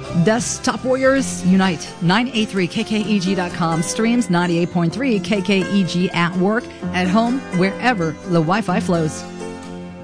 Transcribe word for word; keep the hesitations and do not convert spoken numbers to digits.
Desktop Warriors Unite. nine eighty-three K K E G dot com streams ninety-eight point three K K E G at work, at home, wherever the Wi-Fi flows.